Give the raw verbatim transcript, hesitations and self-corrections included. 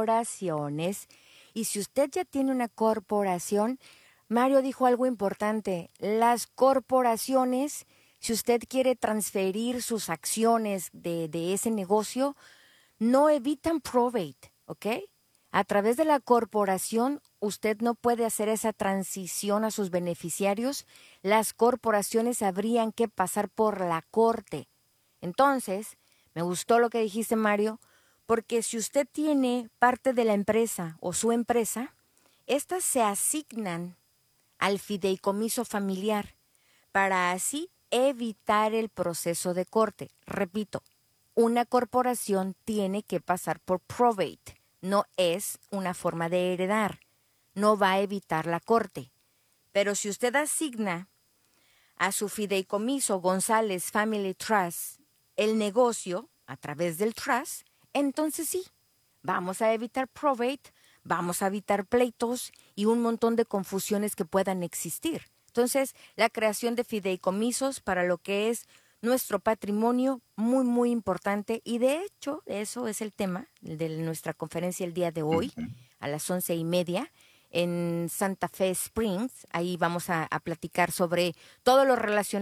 corporaciones. Y si usted ya tiene una corporación, Mario dijo algo importante. Las corporaciones, si usted quiere transferir sus acciones de, de ese negocio, no evitan probate, ¿ok? A través de la corporación, usted no puede hacer esa transición a sus beneficiarios. Las corporaciones habrían que pasar por la corte. Entonces, me gustó lo que dijiste, Mario, porque si usted tiene parte de la empresa o su empresa, estas se asignan al fideicomiso familiar para así evitar el proceso de corte. Repito, una corporación tiene que pasar por probate. No es una forma de heredar. No va a evitar la corte. Pero si usted asigna a su fideicomiso González Family Trust el negocio a través del trust, entonces sí, vamos a evitar probate, vamos a evitar pleitos y un montón de confusiones que puedan existir. Entonces, la creación de fideicomisos para lo que es nuestro patrimonio, muy, muy importante. Y de hecho, eso es el tema de nuestra conferencia el día de hoy, a las once y media, en Santa Fe Springs. Ahí vamos a, a platicar sobre todo lo relacionado